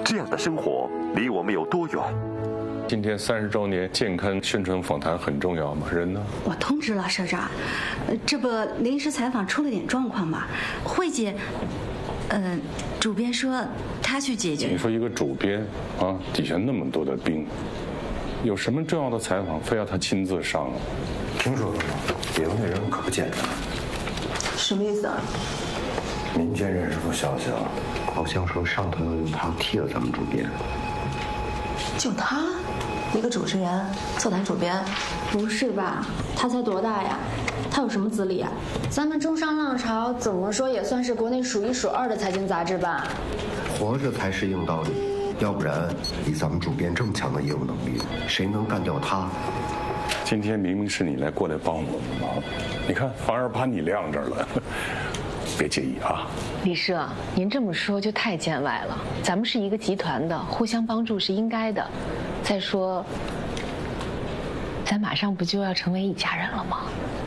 这样的生活离我们有多远？ 今天30周年健康宣传访谈很重要吗？人呢？ 我通知了社长，这不临时采访出了点状况嘛。慧姐，主编说他去解决。 你说一个主编啊，底下那么多的兵，有什么重要的采访非要他亲自上？ 听说了吗？别的那人可不简单。 什么意思啊？ 民间人士的消息啊，好像说上头要用他替了咱们主编。 就他，一个主持人做咱主编？ 不是吧？他才多大呀？他有什么资历啊？咱们中商浪潮怎么说也算是国内数1数2的财经杂志吧？ 活着才是硬道理，要不然以咱们主编这么强的业务能力，谁能干掉他？ 今天明明是你来过来帮我的忙，你看反而把你晾这儿了，别介意啊。 李社，您这么说就太见外了。咱们是一个集团的，互相帮助是应该的。再说，咱马上不就要成为一家人了吗？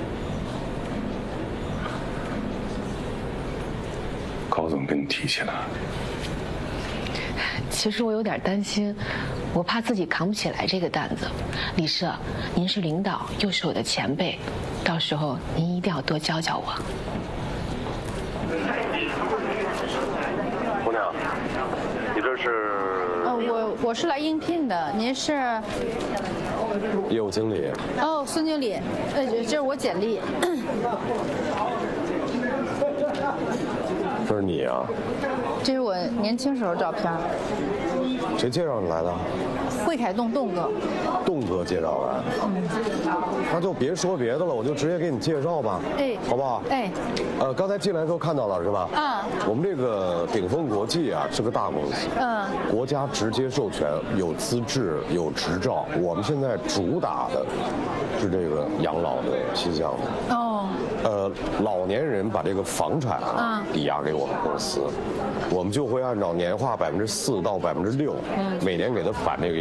高总跟你提起来。 其实我有点担心，我怕自己扛不起来这个担子。李社，您是领导，又是我的前辈，到时候您一定要多教教我。 姑娘，你这是？ 我是来应聘的，您是？ 业务经理。 哦，孙经理，这是我简历。 这是你啊？ 这是我年轻时候照片。 谁介绍你来的？ 惠凯栋栋哥。 栋哥介绍来。那就别说别的了，我就直接给你介绍吧。 哎， 好不好？ 哎。 刚才进来的时候看到了是吧？ 啊。 我们这个鼎丰国际啊是个大公司。国家直接授权，有资质，有执照。我们现在主打的是这个养老的新项目。 哦。 老年人把这个房产抵押给我们公司，我们就会按照年化4%到6%，每年给他返这个